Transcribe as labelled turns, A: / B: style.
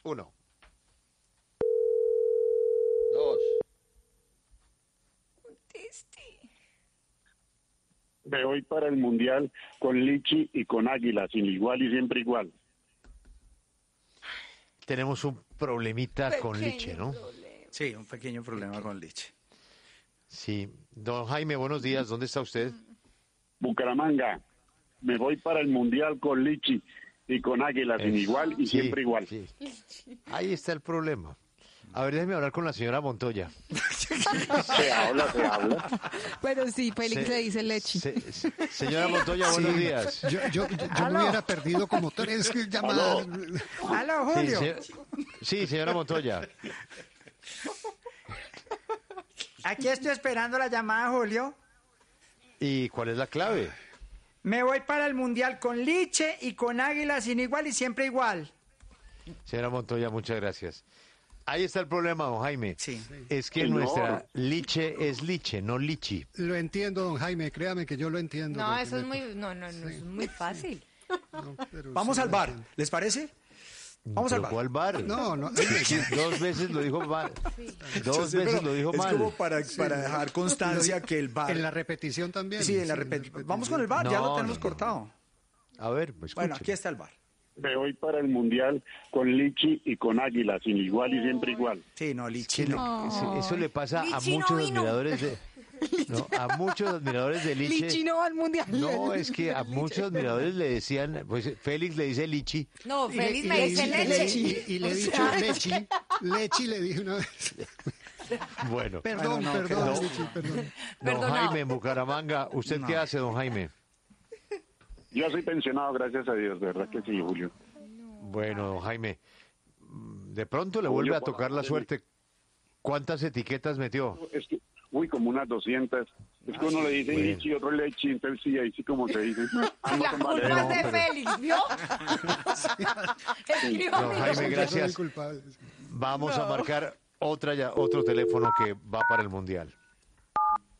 A: 1, 2.
B: Me voy para el Mundial con Lichi y con Águila, sin igual y siempre igual.
A: Tenemos un problemita con Liche, ¿no?
C: Sí, un pequeño problema con Liche.
A: Sí. Don Jaime, buenos días. ¿Dónde está usted?
B: Bucaramanga, me voy para el Mundial con Lichi y con Águila, sin igual y
A: Sí,
B: siempre igual.
A: sí. Ahí está el problema. A ver, déjeme hablar con la señora Montoya.
B: Se habla.
D: Pero sí, Félix le dice Lechi.
A: Señora Montoya, buenos días.
E: Yo me hubiera perdido como 3 llamadas.
C: ¡Aló,
A: Sí,
C: Julio!
A: sí, señora Montoya.
C: Aquí estoy esperando la llamada, Julio.
A: ¿Y cuál es la clave?
C: Me voy para el Mundial con Liche y con Águila sin igual y siempre igual.
A: Señora Montoya, muchas gracias. Ahí está el problema, don Jaime.
C: Sí.
A: Es que
B: Señor.
A: nuestra Liche es Liche, no Lichi.
E: Lo entiendo, don Jaime, créame que yo lo entiendo.
D: No,
E: porque
D: eso es
E: me-
D: muy, no, eso es muy fácil.
E: no, pero
C: Vamos
E: sí
C: al
E: lo
C: bar,
E: entiendo.
C: ¿les parece? Vamos al
A: ¿Pero
C: bar.
A: cuál bar?
E: No,
A: Dos veces lo dijo mal. Dos
C: Sí,
A: veces
C: pero
A: lo dijo
C: es
A: mal.
C: como para dejar constancia que el bar...
E: en la repetición también.
C: Sí, en la repetición. Vamos con el bar, ya
A: No,
C: lo tenemos
A: no,
C: cortado.
A: A ver, pues
C: Bueno,
A: escuche.
C: aquí está el bar.
B: Me voy para el Mundial con Lichi y con Águila, sin igual y siempre igual.
C: Sí, no,
A: Que
C: Lichi
A: le-
C: no.
A: eso le pasa a
D: Lichi no
A: muchos
D: vino.
A: admiradores de... No, a muchos admiradores de Liche.
D: Lichi no va al mundial.
A: No, es que a muchos admiradores le decían, pues Félix le dice Lichi.
D: No,
E: Y le-
D: Félix
E: y
D: me
E: le-
D: dice
E: y le-
D: Leche.
E: Y le he dicho Lechi le dije una vez.
A: Bueno,
E: Perdón,
C: no,
E: perdón,
C: que-
E: Lechi, perdón.
A: don
D: Perdonado.
A: Jaime en Bucaramanga, ¿usted qué hace, don Jaime?
B: Yo soy pensionado, gracias a Dios, de verdad que sí, Julio.
A: Bueno, don Jaime, de pronto le vuelve a tocar la suerte. ¿Cuántas etiquetas metió?
B: Es que, como unas 200. Es que uno le dice
A: Bueno.
B: Lichi y otro Lechi, entonces sí, ahí sí como se dice. Ah, no
D: La
B: son
D: culpa
B: valeros.
D: es de
A: pero-
D: Félix, ¿vio? Escríbame.
A: Don Jaime,
E: Yo soy el
A: gracias.
E: culpable.
A: Vamos a marcar otro teléfono que va para el Mundial.